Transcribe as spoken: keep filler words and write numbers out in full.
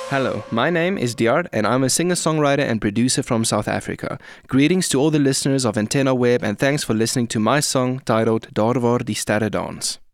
Hello, my name is Diyar and I'm a singer-songwriter and producer from South Africa. Greetings to all the listeners of Antenna Web and thanks for listening to my song titled Daar waar die sterre dans.